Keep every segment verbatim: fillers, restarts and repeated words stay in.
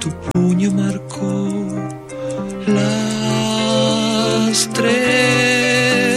tu puño marcó las tres.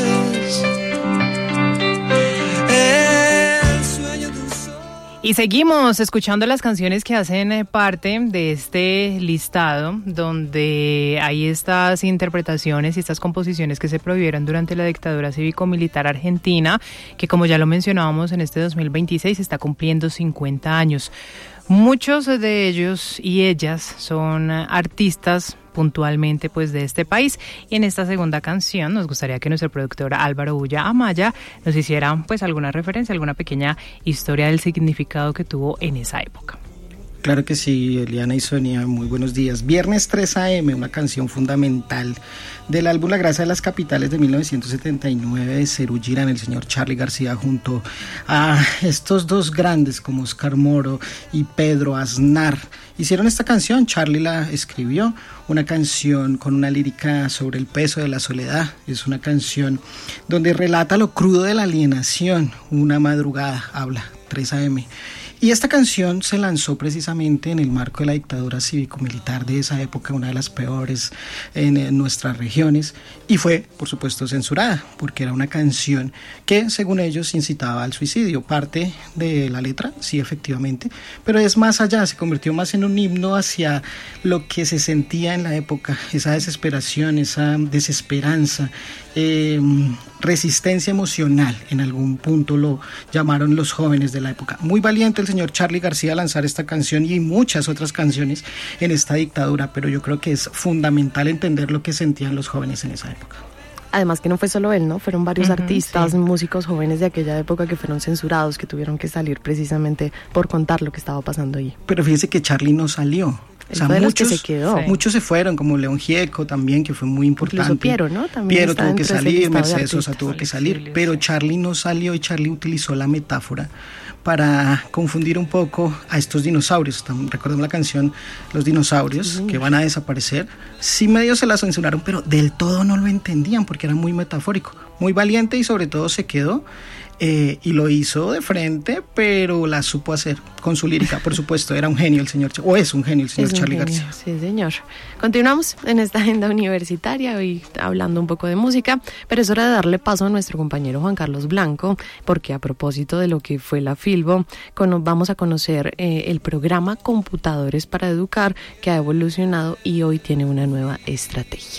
El sueño de un sol. Y seguimos escuchando las canciones que hacen parte de este listado, donde hay estas interpretaciones y estas composiciones que se prohibieron durante la dictadura cívico-militar argentina, que como ya lo mencionábamos, en este dos mil veintiséis está cumpliendo cincuenta años. Muchos de ellos y ellas son artistas puntualmente pues de este país, y en esta segunda canción nos gustaría que nuestro productor Álvaro Bulla Amaya nos hiciera pues alguna referencia, alguna pequeña historia del significado que tuvo en esa época. Claro que sí, Eliana y Sonia, muy buenos días. Viernes tres a eme, una canción fundamental del álbum La Grasa de las Capitales de mil novecientos setenta y nueve de Serú Girán, el señor Charly García, junto a estos dos grandes como Oscar Moro y Pedro Aznar. Hicieron esta canción, Charly la escribió, una canción con una lírica sobre el peso de la soledad. Es una canción donde relata lo crudo de la alienación. Una madrugada, habla, tres a eme. Y esta canción se lanzó precisamente en el marco de la dictadura cívico-militar de esa época, una de las peores en, en nuestras regiones, y fue, por supuesto, censurada, porque era una canción que, según ellos, incitaba al suicidio. Parte de la letra, sí, efectivamente, pero es más allá, se convirtió más en un himno hacia lo que se sentía en la época, esa desesperación, esa desesperanza, eh, resistencia emocional, en algún punto lo llamaron los jóvenes de la época. Muy valiente el señor Charly García a lanzar esta canción y muchas otras canciones en esta dictadura, pero yo creo que es fundamental entender lo que sentían los jóvenes en esa época. Además que no fue solo él, ¿no? Fueron varios uh-huh, artistas, sí. músicos jóvenes de aquella época que fueron censurados, que tuvieron que salir precisamente por contar lo que estaba pasando allí. Pero fíjese que Charly no salió. O sea, muchos se quedó. Sí. muchos se fueron, como León Gieco también, que fue muy importante. Incluso Piero, ¿no? También Piero tuvo que salir, Mercedes Sosa tuvo al que salir, exilio, pero sí. Charly no salió, y Charly utilizó la metáfora para confundir un poco a estos dinosaurios. Recordemos la canción Los dinosaurios, sí, que van a desaparecer. Sí, medio se la censuraron, pero del todo no lo entendían porque era muy metafórico. Muy valiente y sobre todo se quedó. Eh, y lo hizo de frente, pero la supo hacer con su lírica, por supuesto. Era un genio el señor, o es un genio el señor Charly García. Sí, señor. Continuamos en esta agenda universitaria, hoy hablando un poco de música, pero es hora de darle paso a nuestro compañero Juan Carlos Blanco, porque a propósito de lo que fue la Filbo, con, vamos a conocer eh, el programa Computadores para Educar, que ha evolucionado y hoy tiene una nueva estrategia.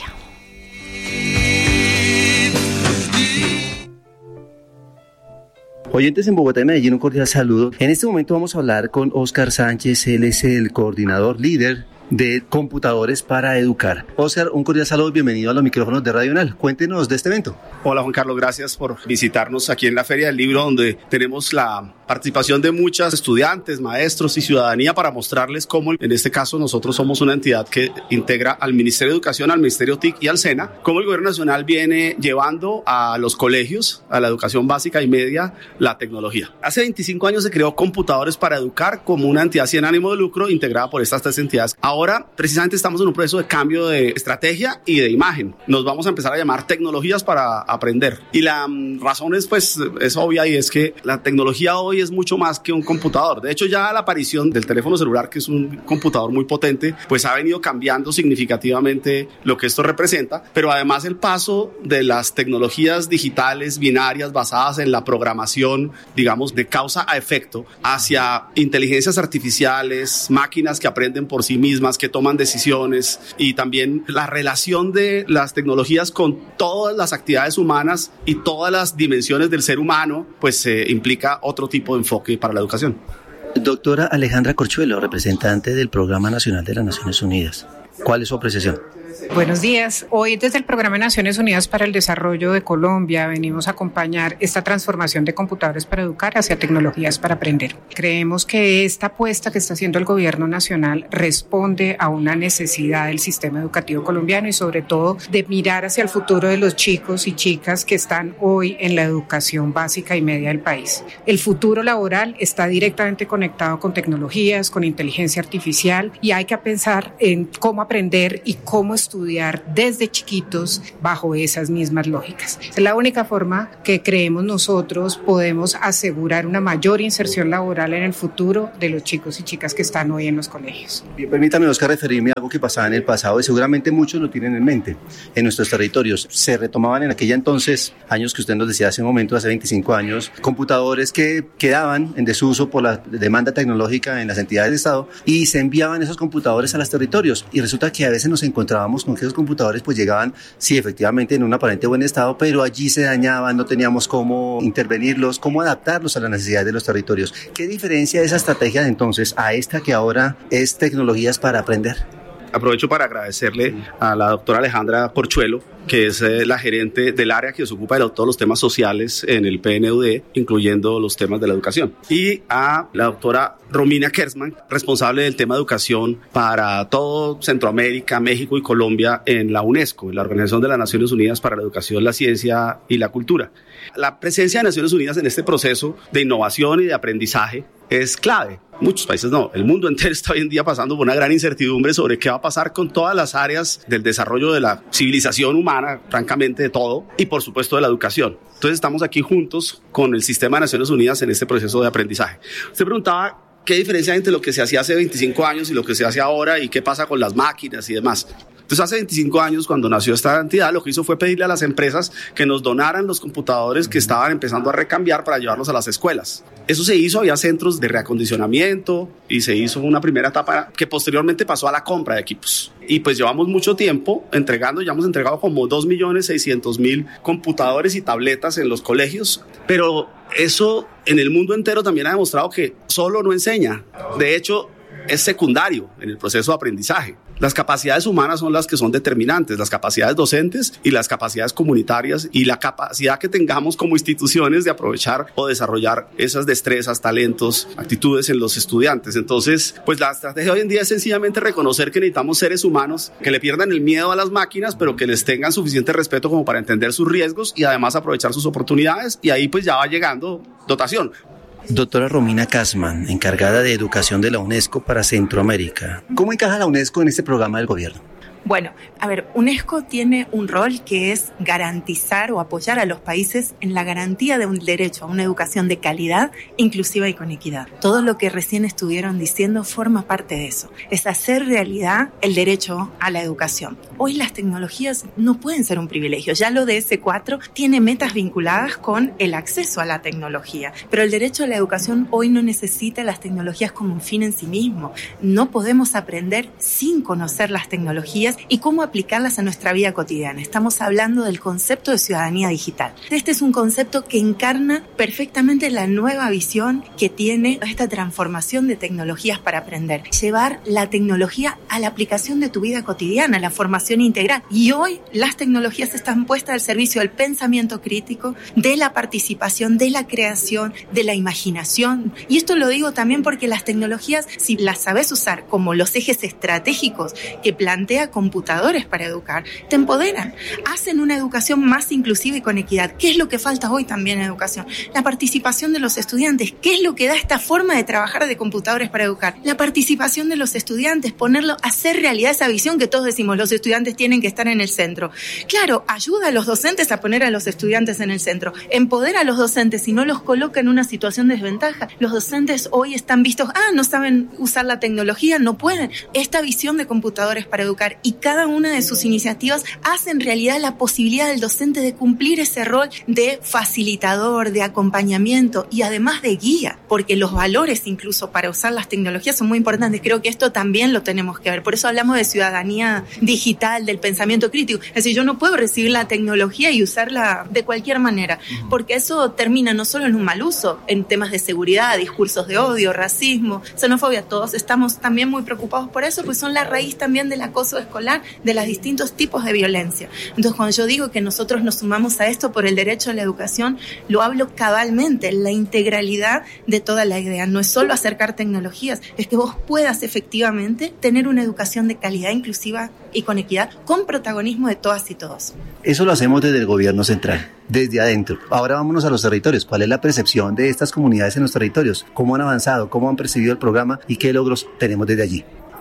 Oyentes en Bogotá y Medellín, un cordial saludo. En este momento vamos a hablar con Óscar Sánchez, él es el coordinador líder de Computadores para Educar. Óscar, un cordial saludo, bienvenido a los micrófonos de Radio Unal. Cuéntenos de este evento. Hola Juan Carlos, gracias por visitarnos aquí en la Feria del Libro, donde tenemos la participación de muchos estudiantes, maestros y ciudadanía para mostrarles cómo, en este caso, nosotros somos una entidad que integra al Ministerio de Educación, al Ministerio T I C y al SENA, cómo el Gobierno Nacional viene llevando a los colegios, a la educación básica y media, la tecnología. Hace veinticinco años se creó Computadores para Educar como una entidad sin ánimo de lucro integrada por estas tres entidades. Ahora, precisamente, estamos en un proceso de cambio de estrategia y de imagen. Nos vamos a empezar a llamar tecnologías para aprender. Y la um, razón es, pues, es obvia, y es que la tecnología hoy es mucho más que un computador. De hecho, ya la aparición del teléfono celular, que es un computador muy potente, pues ha venido cambiando significativamente lo que esto representa, pero además el paso de las tecnologías digitales binarias basadas en la programación, digamos, de causa a efecto, hacia inteligencias artificiales, máquinas que aprenden por sí mismas, que toman decisiones, y también la relación de las tecnologías con todas las actividades humanas y todas las dimensiones del ser humano, pues eh, implica otro tipo de enfoque para la educación. Doctora Alejandra Corchuelo, representante del Programa Nacional de las Naciones Unidas. ¿Cuál es su apreciación? Buenos días. Hoy desde el Programa de Naciones Unidas para el Desarrollo de Colombia venimos a acompañar esta transformación de Computadores para Educar hacia tecnologías para aprender. Creemos que esta apuesta que está haciendo el Gobierno Nacional responde a una necesidad del sistema educativo colombiano y sobre todo de mirar hacia el futuro de los chicos y chicas que están hoy en la educación básica y media del país. El futuro laboral está directamente conectado con tecnologías, con inteligencia artificial, y hay que pensar en cómo aprender y cómo estudiar desde chiquitos bajo esas mismas lógicas. Es la única forma que creemos nosotros podemos asegurar una mayor inserción laboral en el futuro de los chicos y chicas que están hoy en los colegios. Bien, permítame, Oscar, referirme a algo que pasaba en el pasado y seguramente muchos lo tienen en mente. En nuestros territorios se retomaban en aquella entonces, años que usted nos decía hace un momento, hace veinticinco años, computadores que quedaban en desuso por la demanda tecnológica en las entidades de Estado y se enviaban esos computadores a los territorios y resulta que a veces nos encontrábamos con que esos computadores pues llegaban, sí, efectivamente en un aparente buen estado, pero allí se dañaban, no teníamos cómo intervenirlos, cómo adaptarlos a las necesidades de los territorios. ¿Qué diferencia esa estrategia de entonces a esta que ahora es tecnologías para aprender? Aprovecho para agradecerle a la doctora Alejandra Porchuelo, que es eh, la gerente del área que se ocupa de todos los temas sociales en el P N U D, incluyendo los temas de la educación. Y a la doctora Romina Kersman, responsable del tema de educación para todo Centroamérica, México y Colombia en la UNESCO, en la Organización de las Naciones Unidas para la Educación, la Ciencia y la Cultura. La presencia de Naciones Unidas en este proceso de innovación y de aprendizaje es clave. Muchos países no, el mundo entero está hoy en día pasando por una gran incertidumbre sobre qué va a pasar con todas las áreas del desarrollo de la civilización humana, francamente de todo, y por supuesto de la educación. Entonces estamos aquí juntos con el sistema de Naciones Unidas en este proceso de aprendizaje. Usted preguntaba qué diferencia hay entre lo que se hacía hace veinticinco años y lo que se hace ahora y qué pasa con las máquinas y demás. Entonces, hace veinticinco años, cuando nació esta entidad, lo que hizo fue pedirle a las empresas que nos donaran los computadores que estaban empezando a recambiar para llevarlos a las escuelas. Eso se hizo, había centros de reacondicionamiento y se hizo una primera etapa que posteriormente pasó a la compra de equipos. Y pues llevamos mucho tiempo entregando, ya hemos entregado como dos millones seiscientos mil computadores y tabletas en los colegios, pero eso en el mundo entero también ha demostrado que solo no enseña. De hecho, es secundario en el proceso de aprendizaje. Las capacidades humanas son las que son determinantes, las capacidades docentes y las capacidades comunitarias y la capacidad que tengamos como instituciones de aprovechar o desarrollar esas destrezas, talentos, actitudes en los estudiantes. Entonces, pues la estrategia hoy en día es sencillamente reconocer que necesitamos seres humanos que le pierdan el miedo a las máquinas, pero que les tengan suficiente respeto como para entender sus riesgos y además aprovechar sus oportunidades, y ahí pues ya va llegando dotación. Doctora Romina Kersman, encargada de educación de la UNESCO para Centroamérica. ¿Cómo encaja la UNESCO en este programa del gobierno? Bueno, a ver, UNESCO tiene un rol que es garantizar o apoyar a los países en la garantía de un derecho a una educación de calidad, inclusiva y con equidad. Todo lo que recién estuvieron diciendo forma parte de eso. Es hacer realidad el derecho a la educación. Hoy las tecnologías no pueden ser un privilegio. Ya lo de ese cuatro tiene metas vinculadas con el acceso a la tecnología. Pero el derecho a la educación hoy no necesita las tecnologías como un fin en sí mismo. No podemos aprender sin conocer las tecnologías y cómo aplicarlas a nuestra vida cotidiana. Estamos hablando del concepto de ciudadanía digital. Este es un concepto que encarna perfectamente la nueva visión que tiene esta transformación de tecnologías para aprender. Llevar la tecnología a la aplicación de tu vida cotidiana, la formación integral. Y hoy las tecnologías están puestas al servicio del pensamiento crítico, de la participación, de la creación, de la imaginación. Y esto lo digo también porque las tecnologías, si las sabes usar como los ejes estratégicos que plantea computadores para educar, te empoderan, hacen una educación más inclusiva y con equidad. ¿Qué es lo que falta hoy también en educación? La participación de los estudiantes. ¿Qué es lo que da esta forma de trabajar de computadores para educar? La participación de los estudiantes, ponerlo, hacer realidad esa visión que todos decimos, los estudiantes tienen que estar en el centro. Claro, ayuda a los docentes a poner a los estudiantes en el centro, empodera a los docentes y no los coloca en una situación de desventaja. Los docentes hoy están vistos, ah, no saben usar la tecnología, no pueden. Esta visión de computadores para educar y cada una de sus iniciativas hacen realidad la posibilidad del docente de cumplir ese rol de facilitador, de acompañamiento y además de guía, porque los valores incluso para usar las tecnologías son muy importantes. Creo que esto también lo tenemos que ver. Por eso hablamos de ciudadanía digital, del pensamiento crítico. Es decir, yo no puedo recibir la tecnología y usarla de cualquier manera, porque eso termina no solo en un mal uso, en temas de seguridad, discursos de odio, racismo, xenofobia. Todos estamos también muy preocupados por eso, pues son la raíz también del acoso escolar, de los distintos tipos de violencia. Entonces, cuando yo digo que nosotros nos sumamos a esto por el derecho a la educación, lo hablo cabalmente, la integralidad de toda la idea. No es solo acercar tecnologías, es que vos puedas efectivamente tener una educación de calidad inclusiva y con equidad, con protagonismo de todas y todos. Eso lo hacemos desde el gobierno central, desde adentro. Ahora vámonos a los territorios. ¿Cuál es la percepción de estas comunidades en los territorios? ¿Cómo han avanzado? ¿Cómo han percibido el programa? ¿Y qué logros tenemos desde allí?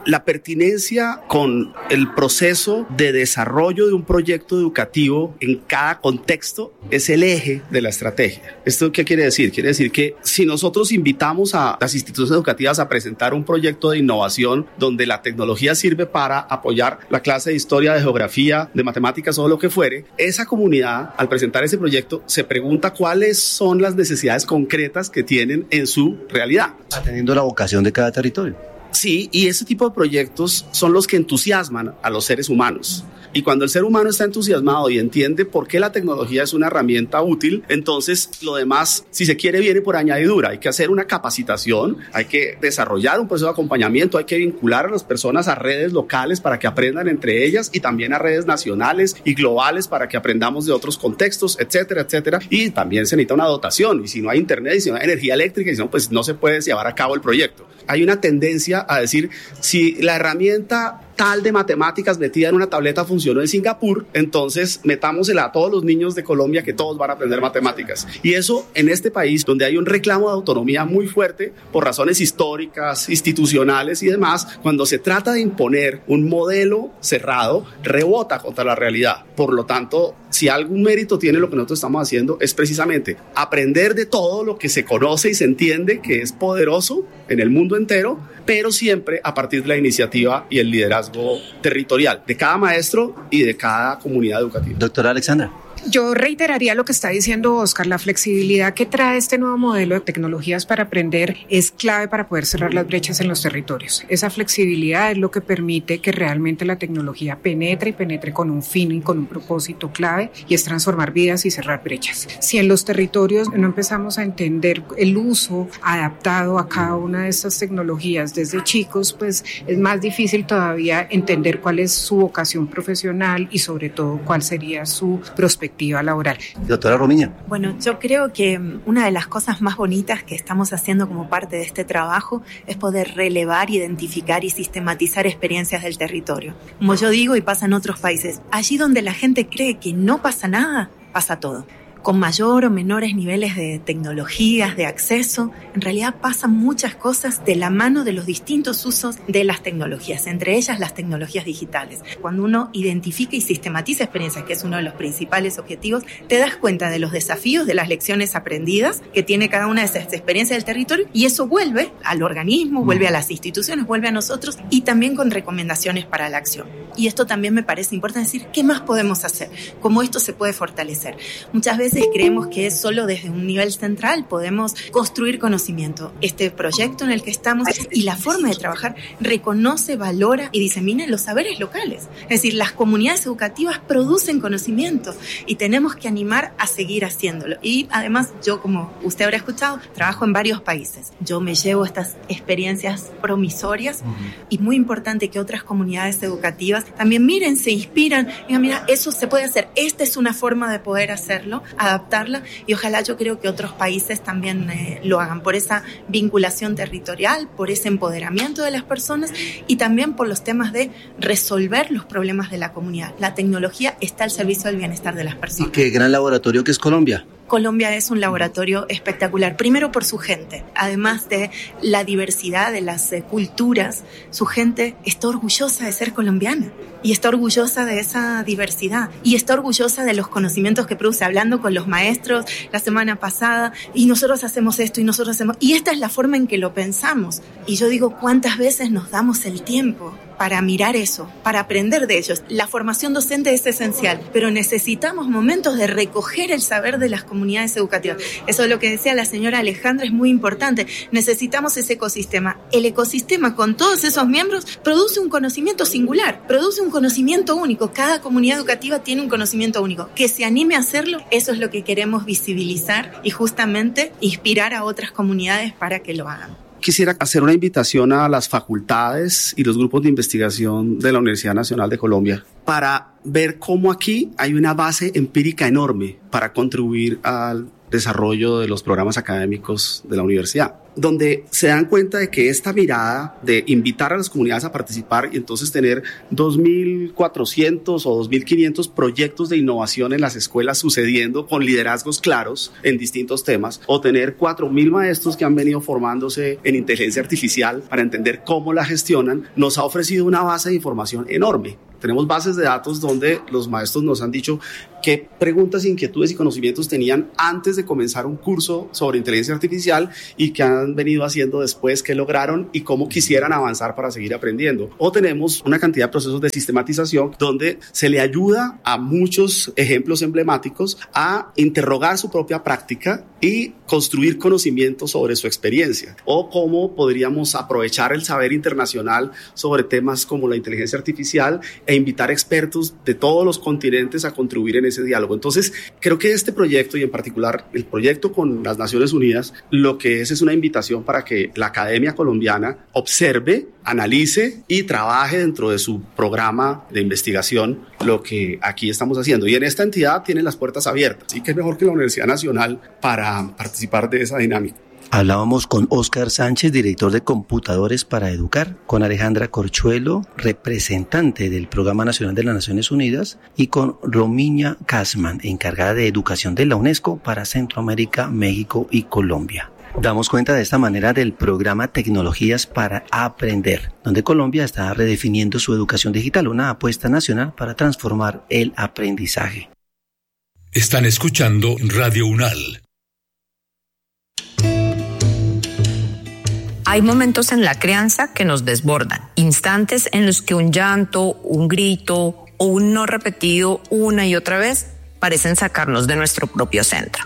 la pertinencia con el proceso de desarrollo de un proyecto educativo en cada contexto es el eje de la estrategia. ¿Esto qué quiere decir? Quiere decir que si nosotros invitamos a las instituciones educativas a presentar un proyecto de innovación donde la tecnología sirve para apoyar la clase de historia, de geografía, de matemáticas o lo que fuere, esa comunidad al presentar ese proyecto se pregunta cuáles son las necesidades concretas que tienen en su realidad. Atendiendo la vocación de cada territorio. Sí, y ese tipo de proyectos son los que entusiasman a los seres humanos. Y cuando el ser humano está entusiasmado y entiende por qué la tecnología es una herramienta útil, entonces lo demás, si se quiere, viene por añadidura. Hay que hacer una capacitación, hay que desarrollar un proceso de acompañamiento, hay que vincular a las personas a redes locales para que aprendan entre ellas y también a redes nacionales y globales para que aprendamos de otros contextos, etcétera, etcétera. Y también se necesita una dotación. Y si no hay internet y si no hay energía eléctrica, y si no, pues no se puede llevar a cabo el proyecto. Hay una tendencia a decir, si la herramienta tal de matemáticas metida en una tableta funcionó en Singapur, entonces metámosela a todos los niños de Colombia que todos van a aprender matemáticas. Y eso en este país donde hay un reclamo de autonomía muy fuerte por razones históricas, institucionales y demás, cuando se trata de imponer un modelo cerrado, rebota contra la realidad. Por lo tanto, si algún mérito tiene lo que nosotros estamos haciendo es precisamente aprender de todo lo que se conoce y se entiende que es poderoso en el mundo entero, pero siempre a partir de la iniciativa y el liderazgo territorial de cada maestro y de cada comunidad educativa. Doctora Alexandra. Yo reiteraría lo que está diciendo Oscar, la flexibilidad que trae este nuevo modelo de tecnologías para aprender es clave para poder cerrar las brechas en los territorios. Esa flexibilidad es lo que permite que realmente la tecnología penetre y penetre con un fin y con un propósito clave, y es transformar vidas y cerrar brechas. Si en los territorios no empezamos a entender el uso adaptado a cada una de estas tecnologías desde chicos, pues es más difícil todavía entender cuál es su vocación profesional y sobre todo cuál sería su perspectiva laboral. Doctora Romiña. Bueno, yo creo que una de las cosas más bonitas que estamos haciendo como parte de este trabajo es poder relevar, identificar y sistematizar experiencias del territorio. Como yo digo y pasa en otros países, allí donde la gente cree que no pasa nada, pasa todo. Con mayor o menores niveles de tecnologías, de acceso, en realidad pasan muchas cosas de la mano de los distintos usos de las tecnologías, entre ellas las tecnologías digitales. Cuando uno identifica y sistematiza experiencias, que es uno de los principales objetivos, te das cuenta de los desafíos, de las lecciones aprendidas que tiene cada una de esas experiencias del territorio, y eso vuelve al organismo, vuelve a las instituciones, vuelve a nosotros, y también con recomendaciones para la acción. Y esto también me parece importante decir, ¿qué más podemos hacer? ¿Cómo esto se puede fortalecer? Muchas veces creemos que es solo desde un nivel central podemos construir conocimiento. Este proyecto en el que estamos y la forma de trabajar reconoce, valora y disemina los saberes locales. Es decir, las comunidades educativas producen conocimiento y tenemos que animar a seguir haciéndolo. Y además, yo, como usted habrá escuchado, trabajo en varios países. Yo me llevo estas experiencias promisorias uh-huh. y muy importante que otras comunidades educativas también miren, se inspiran y digan, mira, eso se puede hacer. Esta es una forma de poder hacerlo, adaptarla, y ojalá yo creo que otros países también eh, lo hagan por esa vinculación territorial, por ese empoderamiento de las personas y también por los temas de resolver los problemas de la comunidad. La tecnología está al servicio del bienestar de las personas. ¿Y qué gran laboratorio que es Colombia? Colombia es un laboratorio espectacular, primero por su gente, además de la diversidad de las eh, culturas, su gente está orgullosa de ser colombiana y está orgullosa de esa diversidad y está orgullosa de los conocimientos que produce, hablando con los maestros la semana pasada, y nosotros hacemos esto y nosotros hacemos, y esta es la forma en que lo pensamos. Y yo digo, ¿cuántas veces nos damos el tiempo para mirar eso, para aprender de ellos? La formación docente es esencial, pero necesitamos momentos de recoger el saber de las comunidades educativas. Eso es lo que decía la señora Alejandra, es muy importante. Necesitamos ese ecosistema. El ecosistema con todos esos miembros produce un conocimiento singular, produce un conocimiento único. Cada comunidad educativa tiene un conocimiento único. Que se anime a hacerlo, eso es lo que queremos visibilizar y justamente inspirar a otras comunidades para que lo hagan. Quisiera hacer una invitación a las facultades y los grupos de investigación de la Universidad Nacional de Colombia para ver cómo aquí hay una base empírica enorme para contribuir al desarrollo de los programas académicos de la universidad, donde se dan cuenta de que esta mirada de invitar a las comunidades a participar y entonces tener dos mil cuatrocientos o dos mil quinientos proyectos de innovación en las escuelas sucediendo con liderazgos claros en distintos temas, o tener cuatro mil maestros que han venido formándose en inteligencia artificial para entender cómo la gestionan, nos ha ofrecido una base de información enorme. Tenemos bases de datos donde los maestros nos han dicho qué preguntas, inquietudes y conocimientos tenían antes de comenzar un curso sobre inteligencia artificial y qué han venido haciendo después, qué lograron y cómo quisieran avanzar para seguir aprendiendo. O tenemos una cantidad de procesos de sistematización donde se le ayuda a muchos ejemplos emblemáticos a interrogar su propia práctica y construir conocimientos sobre su experiencia, o cómo podríamos aprovechar el saber internacional sobre temas como la inteligencia artificial e invitar expertos de todos los continentes a contribuir en ese diálogo. Entonces, creo que este proyecto, y en particular el proyecto con las Naciones Unidas, lo que es es una invitación para que la academia colombiana observe, analice y trabaje dentro de su programa de investigación lo que aquí estamos haciendo. Y en esta entidad tienen las puertas abiertas, y qué mejor que la Universidad Nacional para participar de esa dinámica. Hablábamos con Óscar Sánchez, director de Computadores para Educar, con Alejandra Corchuelo, representante del Programa Nacional de las Naciones Unidas, y con Romiña Casman, encargada de Educación de la UNESCO para Centroamérica, México y Colombia. Damos cuenta de esta manera del programa Tecnologías para Aprender, donde Colombia está redefiniendo su educación digital, una apuesta nacional para transformar el aprendizaje. Están escuchando Radio UNAL. Hay momentos en la crianza que nos desbordan, instantes en los que un llanto, un grito o un no repetido una y otra vez parecen sacarnos de nuestro propio centro.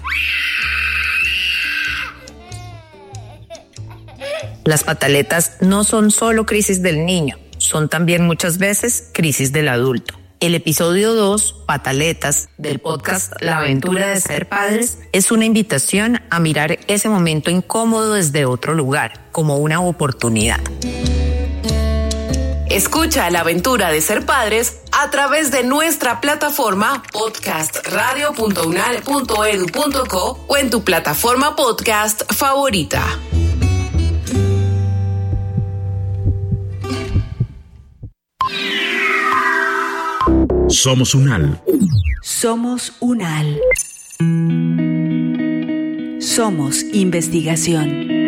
Las pataletas no son solo crisis del niño, son también muchas veces crisis del adulto. El episodio dos, Pataletas, del podcast La aventura de ser padres, es una invitación a mirar ese momento incómodo desde otro lugar, como una oportunidad. Escucha La aventura de ser padres a través de nuestra plataforma podcast radio punto unal punto edu punto co o en tu plataforma podcast favorita. Somos UNAL. Somos UNAL. Somos investigación.